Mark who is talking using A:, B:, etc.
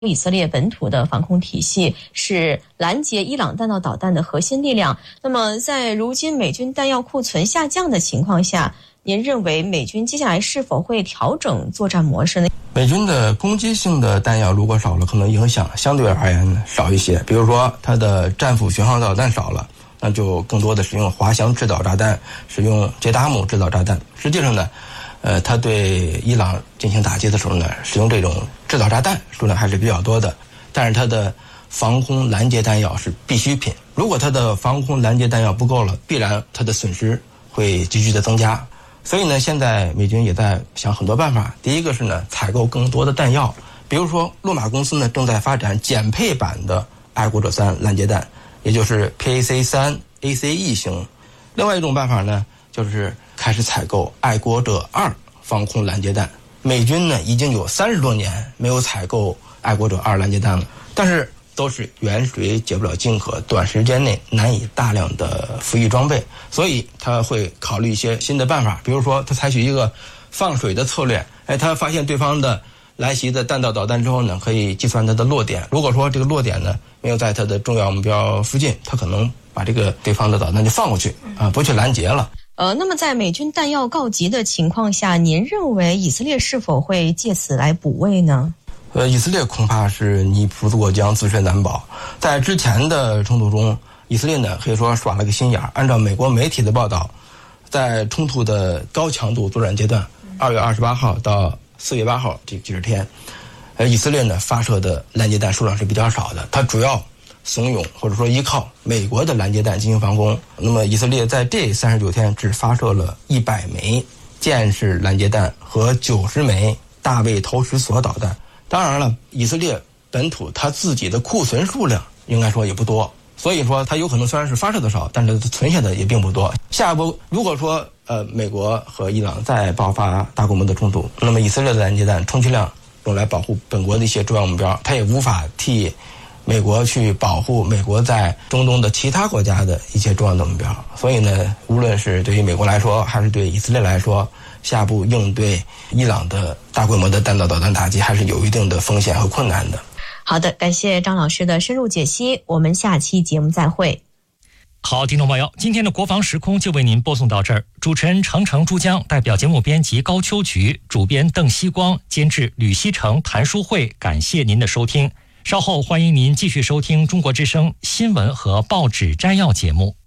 A: 以色列本土的防空体系是拦截伊朗弹道导弹的核心力量。那么在如今美军弹药库存下降的情况下，您认为美军接下来是否会调整作战模式呢？
B: 美军的攻击性的弹药如果少了，可能影响相对而言少一些。比如说它的战斧巡航导弹少了，那就更多的使用滑翔制导炸弹，使用杰达姆制导炸弹。实际上呢，它对伊朗进行打击的时候呢，使用这种制导炸弹数量还是比较多的。但是它的防空拦截弹药是必需品，如果它的防空拦截弹药不够了，必然它的损失会急剧的增加。所以呢，现在美军也在想很多办法。第一个是呢，采购更多的弹药，比如说洛马公司呢正在发展减配版的爱国者3拦截弹，也就是 PAC-3 ACE 型。另外一种办法呢，就是开始采购爱国者2防空拦截弹。美军呢已经有30多年没有采购爱国者2拦截弹了，但是都是远水解不了近渴，短时间内难以大量的服役装备，所以他会考虑一些新的办法，比如说他采取一个放水的策略。他发现对方的来袭的弹道导弹之后呢，可以计算它的落点。如果说这个落点呢没有在它的重要目标附近，他可能把这个对方的导弹就放过去不去拦截了。
A: 那么在美军弹药告急的情况下，您认为以色列是否会借此来补位呢？
B: 以色列恐怕是泥菩萨过江，自身难保。在之前的冲突中，以色列呢可以说耍了个心眼儿。按照美国媒体的报道，在冲突的高强度作战阶段，2月28号到4月8号这几十天，以色列呢发射的拦截弹数量是比较少的，它主要怂恿或者说依靠美国的拦截弹进行防空。那么以色列在这39天只发射了100枚箭式拦截弹和90枚大卫投石索导弹。当然了，以色列本土它自己的库存数量应该说也不多，所以说它有可能虽然是发射的少，但是存下的也并不多。下一步如果说美国和伊朗再爆发大规模的冲突，那么以色列的拦截弹充其量用来保护本国的一些重要目标，它也无法替美国去保护美国在中东的其他国家的一些重要的目标。所以呢，无论是对于美国来说还是对以色列来说，下步应对伊朗的大规模的弹道导弹打击还是有一定的风险和困难的。
A: 好的，感谢张老师的深入解析，我们下期节目再会。
C: 好，听众朋友，今天的国防时空就为您播送到这儿。主持人程程珠江，代表节目编辑高秋菊，主编邓希光，监制吕希成、谭淑慧，感谢您的收听。稍后欢迎您继续收听中国之声新闻和报纸摘要节目。